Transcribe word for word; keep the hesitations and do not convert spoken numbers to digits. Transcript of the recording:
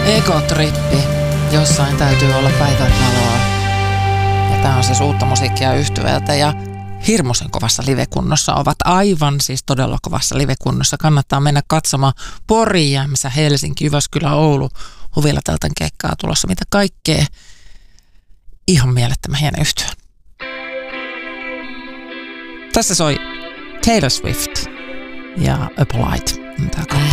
Egotrippi. Jossain täytyy olla päivänvaloa. Ja tää on siis uutta musiikkia yhtyvältä ja hirmuisen kovassa livekunnossa ovat aivan siis todella kovassa livekunnossa. Kannattaa mennä katsomaan Pori, Jämsä, Helsinki, Jyväskylä, Oulu, Huvilla tältä keikkaa tulossa. Mitä kaikkea. Ihan mielettömän hieno yhtyä. Tässä soi Taylor Swift ja Appolite.